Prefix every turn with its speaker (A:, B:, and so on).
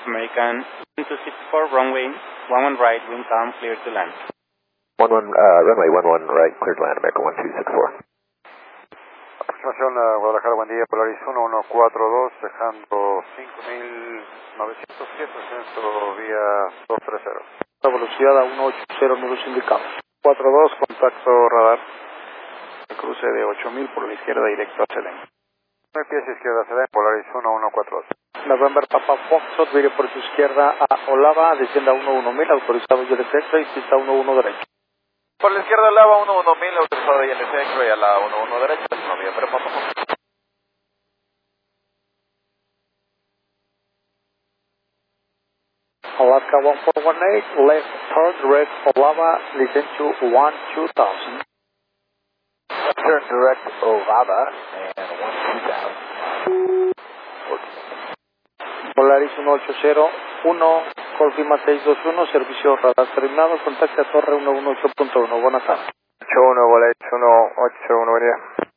A: American 264, runway 11 right, wind calm, clear to land.
B: 11, runway 11 right, clear to land, American 1264.
C: Aproximación Guadalajara, buen día, Polaris 1142, dejando 5.900 pies, ascenso vía 230.
D: La velocidad a 180 nudos indicados.
C: 42, contacto radar. Cruce de 8000 por la izquierda directo a Selene. 9 pies izquierda Selene, Polaris 1142.
D: November Papa Foxtrot, vire por su izquierda a Olava, descienda a 11000, autorizado YLC X-ray, pista 11 derecho.
E: Por la izquierda Olava 11000, autorizado YLC X-ray a la 11 derecha, November Papa Foxtrot.
D: Alaska 1418, left turn direct Olava, descend to 2000.
B: Turn direct Olava and 12000.
D: Polaris 1801, confirma 621, servicio radar terminado, contacte a torre 118.1, buenas tardes.
C: 81, Polaris 181, buen día.